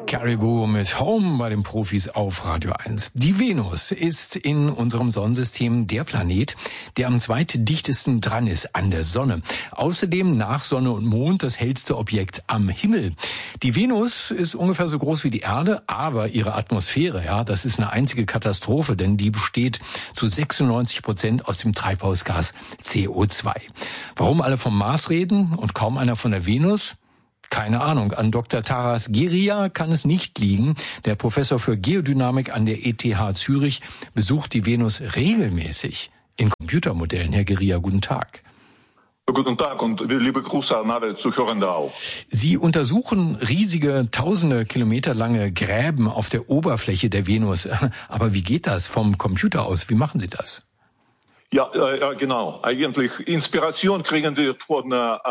Caribou mit Home bei den Profis auf Radio 1. Die Venus ist in unserem Sonnensystem der Planet, der am zweitdichtesten dran ist an der Sonne. Außerdem nach Sonne und Mond das hellste Objekt am Himmel. Die Venus ist ungefähr so groß wie die Erde, aber ihre Atmosphäre, ja, das ist eine einzige Katastrophe, denn die besteht zu 96% aus dem Treibhausgas CO2. Warum alle vom Mars reden und kaum einer von der Venus? Keine Ahnung. An Dr. Taras Geria kann es nicht liegen. Der Professor für Geodynamik an der ETH Zürich besucht die Venus regelmäßig in Computermodellen. Herr Geria, guten Tag. Guten Tag und liebe Grüße an alle Zuhörende auch. Sie untersuchen riesige, tausende Kilometer lange Gräben auf der Oberfläche der Venus. Aber wie geht das vom Computer aus? Wie machen Sie das? Ja, genau. Eigentlich Inspiration kriegen wir von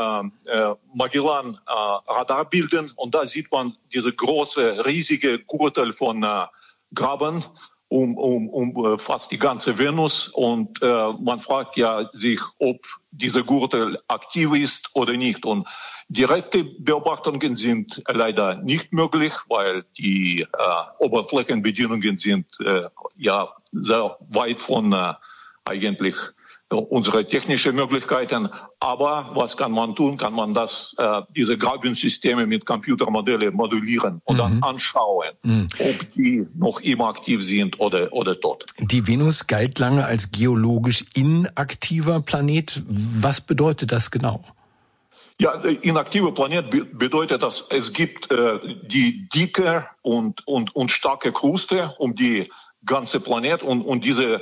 Magellan Radarbildern und da sieht man diese große, riesige Gürtel von Graben um fast die ganze Venus und man fragt ja sich, ob dieser Gürtel aktiv ist oder nicht. Und direkte Beobachtungen sind leider nicht möglich, weil die Oberflächenbedingungen sind ja sehr weit von eigentlich unsere technischen Möglichkeiten. Aber was kann man tun? Kann man diese Grabensysteme mit Computermodellen modellieren und dann anschauen, ob die noch immer aktiv sind oder tot. Die Venus galt lange als geologisch inaktiver Planet. Was bedeutet das genau? Ja, inaktiver Planet bedeutet, dass es gibt die dicke und starke Kruste um die ganze Planet und diese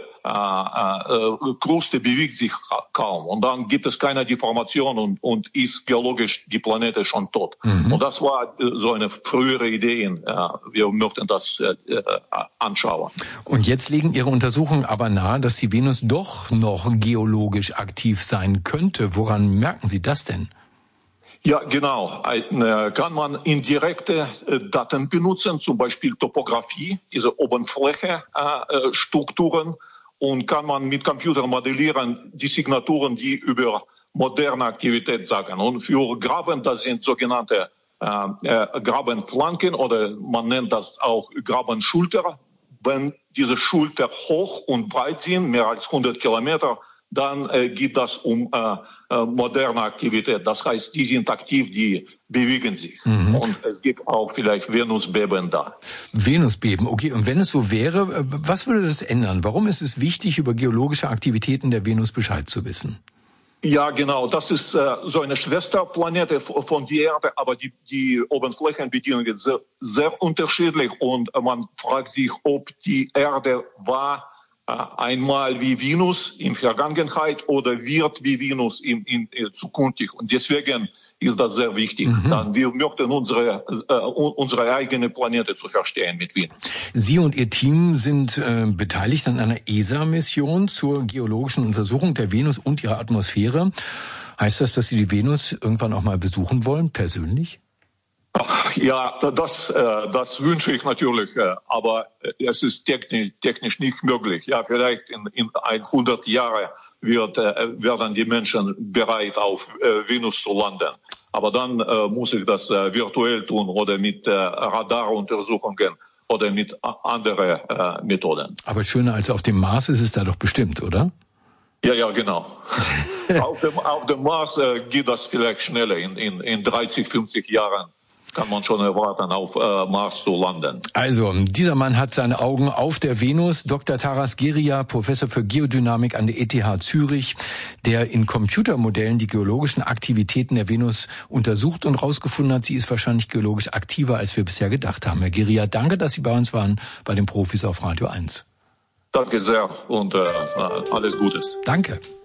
Kruste bewegt sich kaum und dann gibt es keine Deformation und ist geologisch die Planete schon tot. Und das war so eine frühere Idee. Wir möchten das anschauen. Und jetzt legen Ihre Untersuchungen aber nahe, dass die Venus doch noch geologisch aktiv sein könnte. Woran merken Sie das denn? Ja, genau. Kann man indirekte Daten benutzen, zum Beispiel Topographie, diese Oberfläche-Strukturen, und kann man mit Computern modellieren die Signaturen, die über moderne Aktivität sagen. Und für Graben, das sind sogenannte Grabenflanken oder man nennt das auch Grabenschulter. Wenn diese Schulter hoch und breit sind, mehr als 100 Kilometer, dann geht das um moderne Aktivität. Das heißt, die sind aktiv, die bewegen sich. Und es gibt auch vielleicht Venusbeben da. Venusbeben, okay. Und wenn es so wäre, was würde das ändern? Warum ist es wichtig, über geologische Aktivitäten der Venus Bescheid zu wissen? Ja, genau. Das ist so eine Schwesterplanete von der Erde, aber die Oberflächenbedingungen sind sehr unterschiedlich. Und man fragt sich, ob die Erde war einmal wie Venus in Vergangenheit oder wird wie Venus in zukünftig. Und deswegen ist das sehr wichtig. Dann wir möchten unsere eigene Planete zu verstehen mit Venus. Sie und Ihr Team sind beteiligt an einer ESA-Mission zur geologischen Untersuchung der Venus und ihrer Atmosphäre. Heißt das, dass Sie die Venus irgendwann auch mal besuchen wollen, persönlich? Ja, das wünsche ich natürlich, aber es ist technisch nicht möglich. Ja, vielleicht in 100 Jahren werden die Menschen bereit, auf Venus zu landen. Aber dann muss ich das virtuell tun oder mit Radaruntersuchungen oder mit anderen Methoden. Aber schöner als auf dem Mars ist es da doch bestimmt, oder? Ja, genau. auf dem Mars geht das vielleicht schneller. In 30, 50 Jahren kann man schon erwarten, auf Mars zu landen. Also, dieser Mann hat seine Augen auf der Venus. Dr. Taras Geria, Professor für Geodynamik an der ETH Zürich, der in Computermodellen die geologischen Aktivitäten der Venus untersucht und herausgefunden hat, sie ist wahrscheinlich geologisch aktiver, als wir bisher gedacht haben. Herr Geria, danke, dass Sie bei uns waren, bei den Profis auf Radio 1. Danke sehr und alles Gutes. Danke.